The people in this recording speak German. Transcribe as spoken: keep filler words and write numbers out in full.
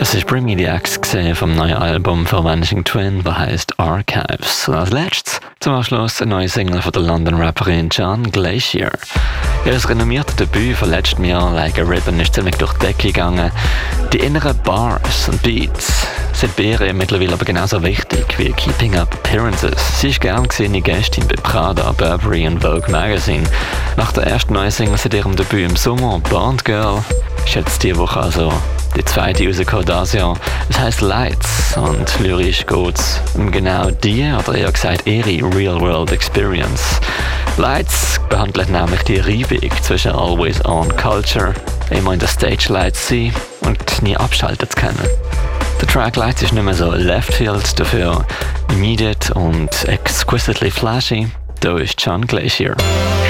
Das ist Bring Me the Axe gesehen vom neuen Album von Vanishing Twin, das heisst Archives. Und als letztes zum Abschluss eine neue Single von der London-Rapperin John Glacier. Ihr renommiertes Debüt von letztem Jahr, Like a Ribbon, ist ziemlich durch die Decke gegangen. Die inneren Bars und Beats sind bei ihr mittlerweile aber genauso wichtig wie Keeping Up Appearances. Sie ist gern gesehene Gästin bei Prada, Burberry und Vogue Magazine. Nach der ersten neuen Single seit ihrem Debüt im Sommer, Bond Girl, ist jetzt diese Woche also die zweite rausgekommen dieses Jahr. Es heisst Lights und lyrisch geht's um genau die, oder eher gesagt ihre Real-World Experience. Lights behandelt nämlich die Reibung zwischen Always On Culture, immer in der Stage Lights sein und nie abschalten zu können. Der Track Lights ist nicht mehr so Leftfield, dafür immediate und exquisitely flashy. Da ist John Glacier.